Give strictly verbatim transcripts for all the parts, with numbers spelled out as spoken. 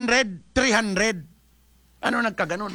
hundred, three hundred. Ano nagkaganon?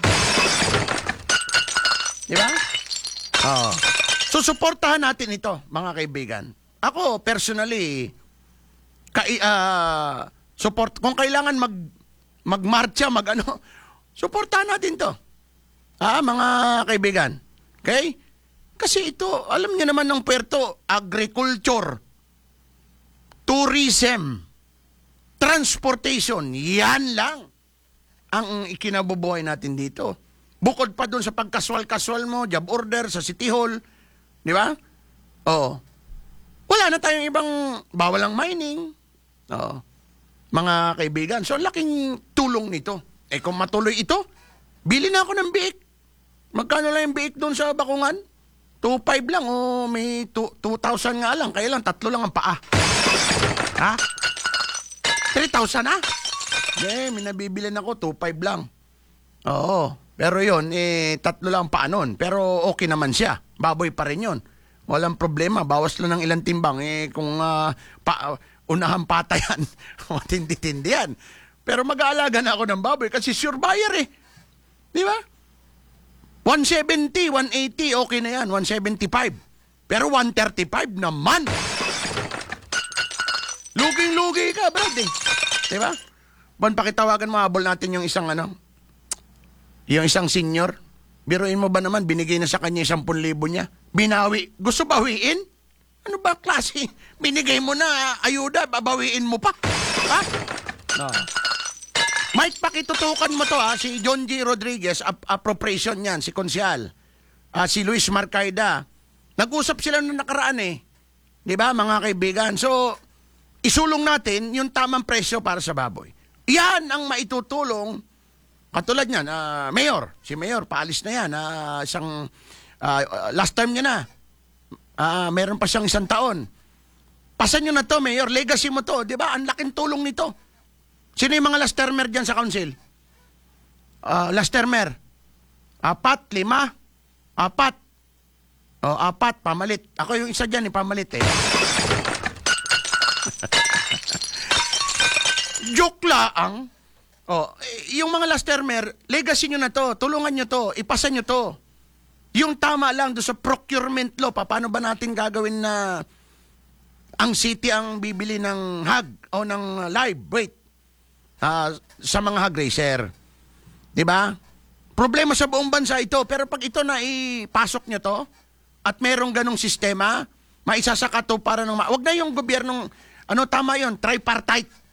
Di ba? Oo. So, suportahan natin ito, mga kaibigan. Ako, personally, kai, uh, support, kung kailangan mag, magmarcha, mag ano, suportahan natin to. Ah, mga kaibigan. Okay? Kasi ito, alam niyo naman ng Puerto, agriculture, tourism, transportation, yan lang ang ikinabubuhay natin dito. Bukod pa doon sa pagkaswal-kaswal mo, job order sa City Hall, di ba? Oo. Wala na tayong ibang, bawal ang mining. Oo. Mga kaibigan, so laking tulong nito. Eh kung matuloy ito, bili na ako ng biik. Magkano lang yung biik doon sa Bakungan? two five lang o may two thousand nga lang. Kaya lang, tatlo lang ang paa. Ha? three thousand ha? Eh, may nabibilin ako, two five lang. Oo. Pero yon eh, tatlo lang ang paa nun. Pero okay naman siya. Baboy pa rin yun. Walang problema. Bawas lang ng ilang timbang. Eh, kung uh, pa, unahan patayan, tindi-tindi yan. Pero mag-aalaga na ako ng baboy kasi sure buyer eh. Di ba? one seventy, one eighty, okay na yan. one seventy-five. Pero one thirty-five naman. Luging-lugi ka, brad eh. Di ba? Bon, pakitawagan mo, habol natin yung isang ano, yung isang senior. Biruin mo ba naman, binigay na sa kanya isang pun libo niya. Binawi. Gusto bawiin? Ano ba klase? Binigay mo na ayuda, babawiin mo pa. Ha? No. Mike, pakitutukan mo to ha. Si John G. Rodriguez, ap appropriation yan, si Konsyal. Uh, si Luis Marcaida. Nag-usap sila nung nakaraan eh. Di ba, mga kaibigan? So, isulong natin yung tamang presyo para sa baboy. Yan ang maitutulong. Katulad niyan, uh, Mayor. Si Mayor, paalis na yan. Uh, isang, uh, last time niya na. Uh, meron pa siyang isang taon. Pasan nyo na to, Mayor. Legacy mo to. Di ba? Ang laking tulong nito. Sino yung mga last termer dyan sa council? Uh, last termer. Apat, lima, apat. O, oh, apat, pamalit. Ako yung isa dyan, eh, pamalit eh. Joke laang. Oh, yung mga last termer, legacy nyo na to, tulungan nyo to, ipasa nyo to. Yung tama lang do sa procurement law, paano ba natin gagawin na ang city ang bibili ng hog o ng live weight uh, sa mga hog racer? Diba? Problema sa buong bansa ito, pero pag ito na ipasok nyo to, at merong ganong sistema, maisasaka to para nung, wag na yung gobyernong, ano tama yon, tripartite.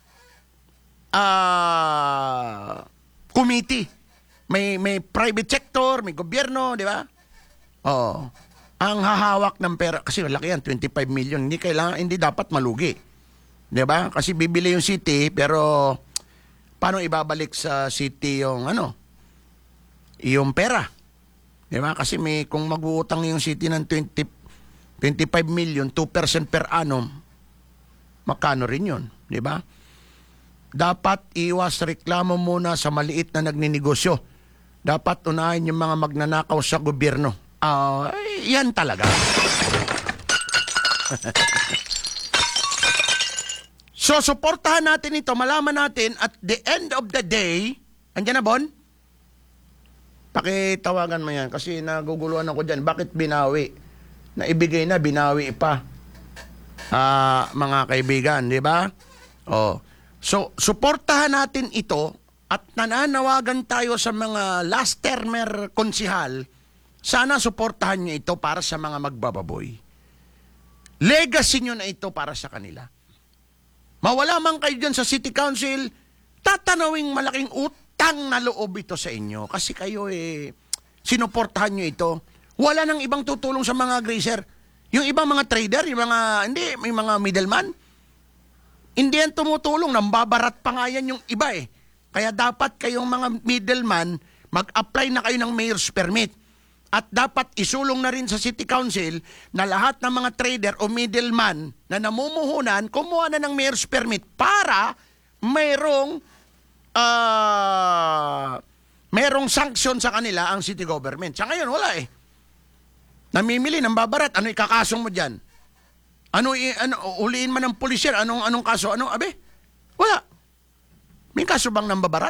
Uh, committee. May may private sector, may gobyerno, di ba? Oo. Ang hahawak ng pera, kasi laki yan, twenty-five million, hindi kailangan, hindi dapat malugi. Di ba? Kasi bibili yung city, pero paano ibabalik sa city yung ano? Yung pera. Di ba? Kasi may, kung mag-uutang yung city ng twenty, twenty-five million, two percent per annum, makano rin yun. Di ba? Dapat iwas reklamo muna sa maliit na nagninegosyo. Dapat unahin yung mga magnanakaw sa gobyerno. Uh, yan talaga. So, suportahan natin ito. Malaman natin at the end of the day, andyan na, Bon? Pakitawagan mo yan kasi naguguluhan ako dyan. Bakit binawi? Naibigay na, binawi pa. Uh, mga kaibigan, di ba? Oh. So, suportahan natin ito at nananawagan tayo sa mga last termer konsihal, sana suportahan nyo ito para sa mga magbababoy. Legacy nyo na ito para sa kanila. Mawala man kayo dyan sa City Council, tatanawing malaking utang na loob ito sa inyo kasi kayo eh, sinuportahan nyo ito. Wala nang ibang tutulong sa mga grazer. Yung ibang mga trader, yung mga, hindi, may mga middleman, hindi yan tumutulong, nambabarat pa nga yan yung iba eh. Kaya dapat kayong mga middleman, mag-apply na kayo ng mayor's permit. At dapat isulong na rin sa City Council na lahat ng mga trader o middleman na namumuhunan, kumuha na ng mayor's permit para mayroong, uh, mayroong sanction sa kanila ang city government. Sa ngayon, wala eh. Namimili, nambabarat, ano ikakasong mo dyan? Ano, ano uliin man ng pulisyer, anong anong kaso? Ano, abe? Wala. May kaso bang nambabarat?